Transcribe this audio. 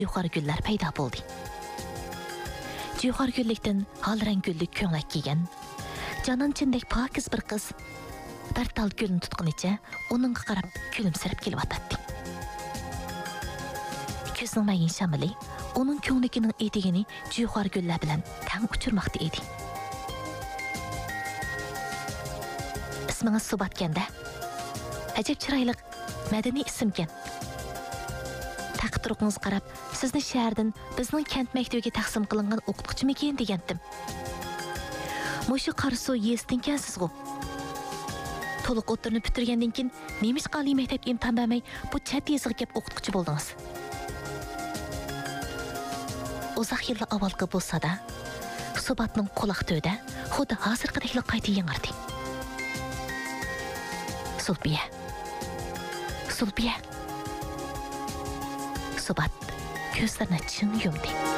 yuqori gullar paydo bo'ldi. Yuqori gullikdan holrang gullik ko'ngak kiygan, jononchindak pokiz bir qiz bir tal gulni tutqunicha uningga qarab kulimsirab kelyotdi. Ko'zning mayin shamili uning ko'ngligining etigini yuqori gullar bilan tang uchirmoqda edi. Ismingiz Subatganda. Ajab chiroyli madaniy ismkan. Taqdiringiz qarab, sizni shahardan bizning kent maktabiga taqsim qilingan o'qituvchimikin degandim. Mushu Qarsu yestinkansiz-ku. To'liq o'tirni bitirgandan keyin nemish qali maktab imtihon bermay bu chat yezig'i kelib o'qituvchi bo'ldingiz. Uzoq yillar avvalgi bo'lsa-da, Subatning quloq to'da xuddi hozirgidek qayta yangardi. Sulbiya. Subat ko'zlarini chin yumdi.